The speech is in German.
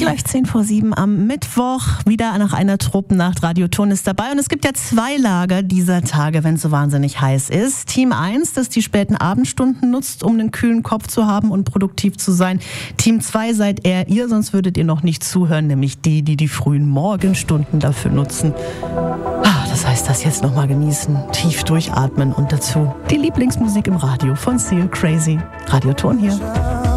Gleich 6:50 am Mittwoch, wieder nach einer Truppennacht. Radioton ist dabei und es gibt ja zwei Lager dieser Tage, wenn es so wahnsinnig heiß ist. Team 1, das die späten Abendstunden nutzt, um einen kühlen Kopf zu haben und produktiv zu sein. Team 2 seid eher ihr, sonst würdet ihr noch nicht zuhören, nämlich die frühen Morgenstunden dafür nutzen. Das heißt, das jetzt nochmal genießen, tief durchatmen und dazu die Lieblingsmusik im Radio von Seal Crazy. Radioton hier.